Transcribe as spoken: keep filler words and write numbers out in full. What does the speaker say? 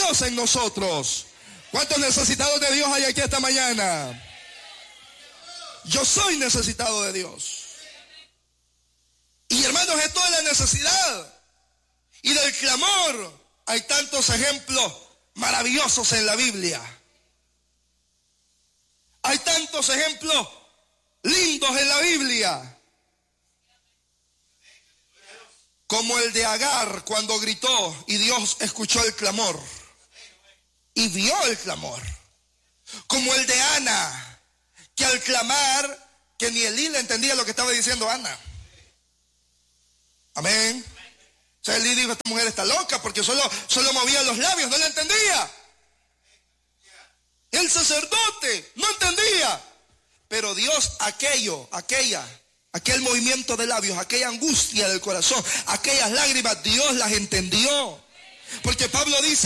Dios en nosotros. ¿Cuántos necesitados de Dios hay aquí esta mañana? Yo soy necesitado de Dios. Y hermanos, esto de la necesidad y del clamor, hay tantos ejemplos maravillosos en la Biblia. Hay tantos ejemplos lindos en la Biblia. Como el de Agar cuando gritó y Dios escuchó el clamor y vio el clamor. Como el de Ana, que al clamar, que ni Elí le entendía lo que estaba diciendo Ana. Amén. O sea, Elí dijo, esta mujer está loca porque solo, solo movía los labios, no le entendía. El sacerdote no entendía. Pero Dios, aquello, aquella, aquel movimiento de labios, aquella angustia del corazón, aquellas lágrimas, Dios las entendió. Porque Pablo dice,